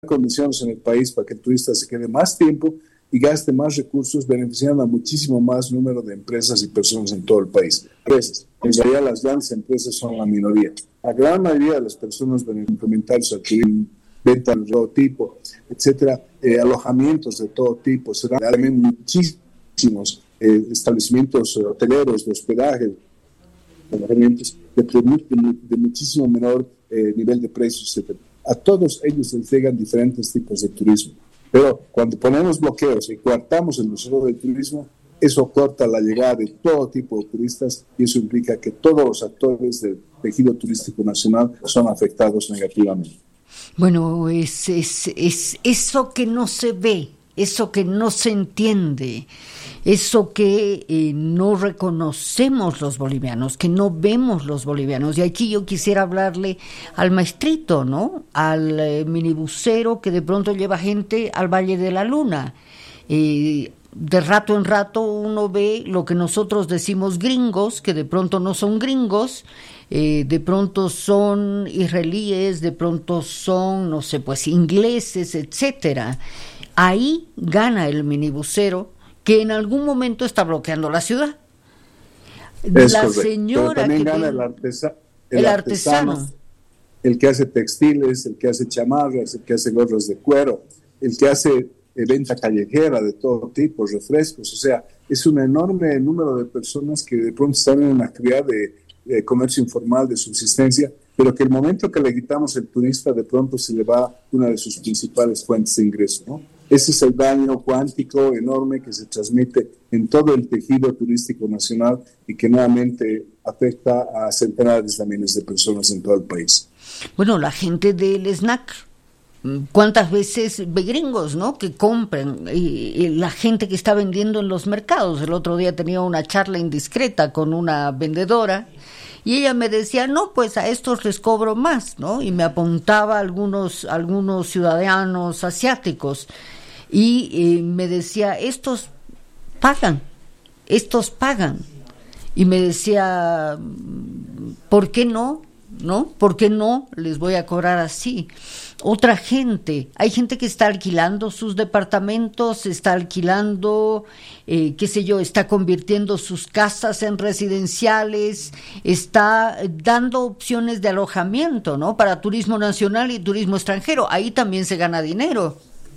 condiciones en el país para que el turista se quede más tiempo y gaste más recursos, beneficiando a muchísimo más número de empresas y personas en todo el país. Empresas. En realidad, las grandes empresas son la minoría. La gran mayoría de las personas van a implementar su turismo, venta de todo tipo, etcétera, alojamientos de todo tipo. Serán también muchísimos establecimientos hoteleros, de hospedaje, alojamientos de muchísimo menor nivel de precios, etcétera. A todos ellos les llegan diferentes tipos de turismo. Pero cuando ponemos bloqueos y coartamos el desarrollo del turismo, eso corta la llegada de todo tipo de turistas y eso implica que todos los actores del tejido turístico nacional son afectados negativamente. Bueno, es eso que no se ve, eso que no se entiende, eso que no reconocemos los bolivianos, que no vemos los bolivianos. Y aquí yo quisiera hablarle al maestrito, ¿no? Al minibusero que de pronto lleva gente al Valle de la Luna. De rato en rato uno ve lo que nosotros decimos gringos, que de pronto no son gringos, de pronto son israelíes, de pronto son, no sé, pues ingleses, etcétera. Ahí gana el minibusero, que en algún momento está bloqueando la ciudad. Es la correcto. Señora pero también que gana tiene, el artesano, el que hace textiles, el que hace chamarras, el que hace gorros de cuero, el que hace venta callejera de todo tipo, refrescos. O sea, es un enorme número de personas que de pronto están en una actividad de comercio informal, de subsistencia, pero que el momento que le quitamos el turista, de pronto se le va una de sus principales fuentes de ingreso, ¿no? Ese es el daño cuántico enorme que se transmite en todo el tejido turístico nacional y que nuevamente afecta a centenares de miles de personas en todo el país. Bueno, la gente del snack, ¿cuántas veces ve gringos, ¿no? Que compran, y la gente que está vendiendo en los mercados? El otro día tenía una charla indiscreta con una vendedora y ella me decía, no, pues a estos les cobro más, ¿no? Y me apuntaba algunos ciudadanos asiáticos y me decía, estos pagan. Y me decía, ¿por qué no? ¿No? ¿Por qué no les voy a cobrar así? Otra gente, hay gente que está alquilando sus departamentos, está alquilando, está convirtiendo sus casas en residenciales, está dando opciones de alojamiento, ¿no? Para turismo nacional y turismo extranjero, ahí también se gana dinero.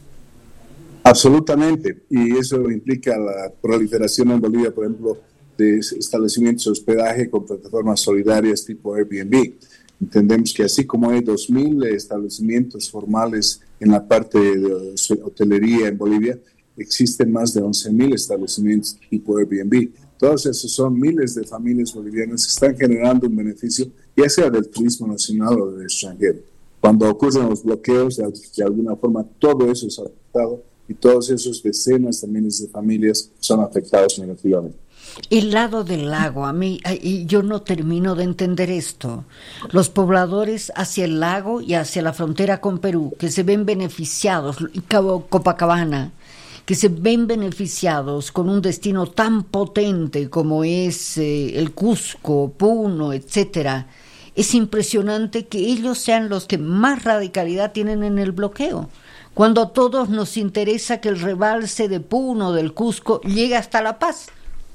Absolutamente, y eso implica la proliferación en Bolivia, por ejemplo, de establecimientos de hospedaje con plataformas solidarias tipo Airbnb. Entendemos que así como hay 2.000 establecimientos formales en la parte de hotelería en Bolivia, existen más de 11.000 establecimientos tipo Airbnb. Todos esos son miles de familias bolivianas que están generando un beneficio, ya sea del turismo nacional o del extranjero. Cuando ocurren los bloqueos, de alguna forma todo eso es afectado y todos esos decenas de miles de familias son afectados negativamente. El lado del lago, a mí, yo no termino de entender esto. Los pobladores hacia el lago y hacia la frontera con Perú, que se ven beneficiados, y Copacabana, que se ven beneficiados con un destino tan potente como es el Cusco, Puno, etcétera. Es impresionante que ellos sean los que más radicalidad tienen en el bloqueo, cuando a todos nos interesa que el rebalse de Puno, del Cusco, llegue hasta La Paz.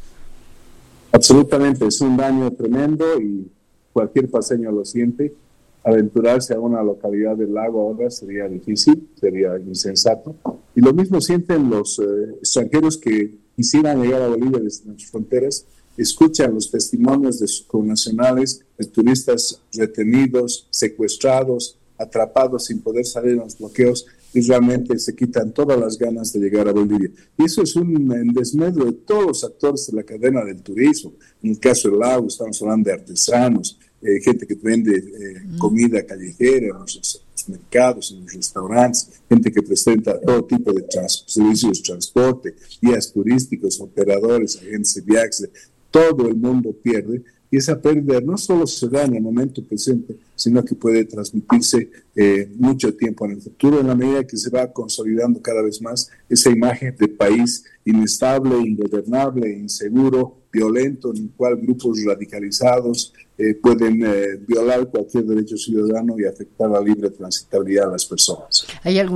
Absolutamente, es un daño tremendo y cualquier paseño lo siente. Aventurarse a una localidad del lago ahora sería difícil, sería insensato. Y lo mismo sienten los extranjeros que quisieran llegar a Bolivia desde las fronteras, escuchan los testimonios de sus connacionales, de turistas retenidos, secuestrados, atrapados sin poder salir en los bloqueos, y realmente se quitan todas las ganas de llegar a Bolivia. Y eso es un desmedro de todos los actores de la cadena del turismo. En el caso del lago estamos hablando de artesanos, gente que vende comida callejera en los mercados, en los restaurantes, gente que presenta todo tipo de servicios de transporte, guías turísticos, operadores, agentes de viajes. Todo el mundo pierde. Y esa pérdida no solo se da en el momento presente, sino que puede transmitirse mucho tiempo en el futuro, en la medida que se va consolidando cada vez más esa imagen de país inestable, ingobernable, inseguro, violento, en el cual grupos radicalizados pueden violar cualquier derecho ciudadano y afectar la libre transitabilidad de las personas. ¿Hay algún